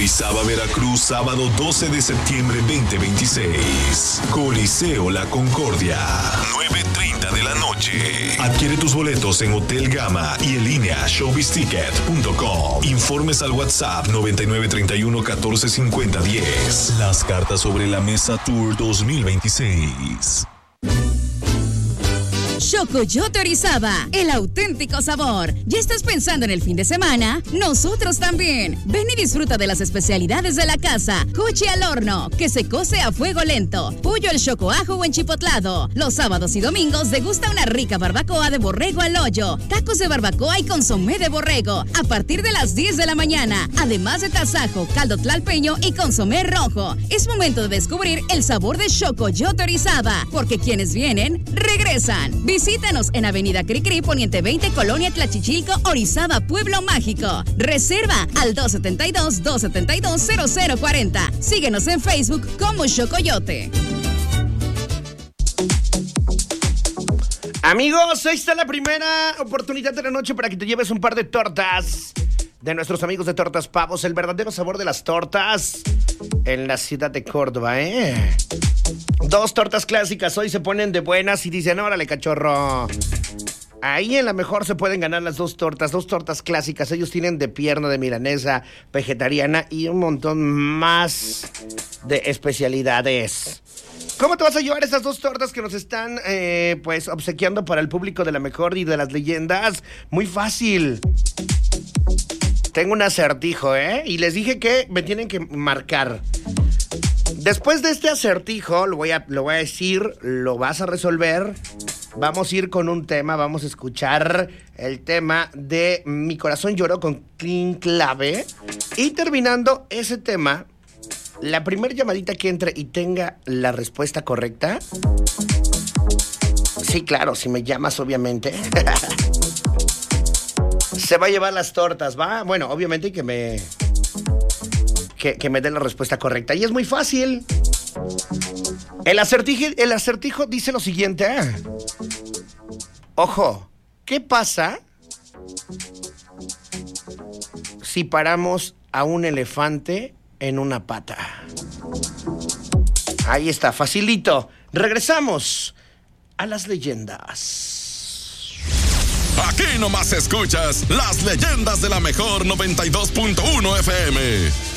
Orizaba, Veracruz, sábado 12 de septiembre 2026. Coliseo La Concordia, 9:30 de la noche. Adquiere tus boletos en Hotel Gama y en línea showbizticket.com. Informes al WhatsApp 9931 14 50 10. Las cartas sobre la mesa Tour 2026. Chocoyote Orizaba, el auténtico sabor. ¿Ya estás pensando en el fin de semana? Nosotros también. Ven y disfruta de las especialidades de la casa. Coche al horno, que se cose a fuego lento. Pollo al chocoajo o enchipotlado. Los sábados y domingos degusta una rica barbacoa de borrego al hoyo. Tacos de barbacoa y consomé de borrego. A partir de las 10 de la mañana. Además de tasajo, caldo tlalpeño y consomé rojo. Es momento de descubrir el sabor de Chocoyote Orizaba. Porque quienes vienen, regresan. Visítanos en Avenida Cricri, Poniente 20, Colonia Tlachichilco, Orizaba, Pueblo Mágico. Reserva al 272-272-0040. Síguenos en Facebook como Chocoyote. Amigos, ahí está la primera oportunidad de la noche para que te lleves un par de tortas de nuestros amigos de Tortas Pavos, el verdadero sabor de las tortas en la ciudad de Córdoba, ¿eh? 2 tortas clásicas hoy se ponen de buenas y dicen, órale, cachorro. Ahí en la mejor se pueden ganar las 2 tortas clásicas. Ellos tienen de pierna, de milanesa, vegetariana y un montón más de especialidades. ¿Cómo te vas a llevar estas 2 tortas que nos están, pues, obsequiando para el público de la mejor y de las leyendas? Muy fácil. Tengo un acertijo, y les dije que me tienen que marcar. Después de este acertijo, lo voy a decir, lo vas a resolver. Vamos a ir con un tema, vamos a escuchar el tema de Mi Corazón Lloró con Clean Clave. Y terminando ese tema, la primera llamadita que entre y tenga la respuesta correcta. Sí, claro, si me llamas, obviamente. Se va a llevar las tortas, ¿va? Bueno, obviamente que me dé la respuesta correcta. Y es muy fácil. El acertijo dice lo siguiente. Ojo, ¿qué pasa si paramos a un elefante en una pata? Ahí está, facilito. Regresamos a las leyendas. Aquí nomás escuchas las leyendas de la mejor 92.1 FM.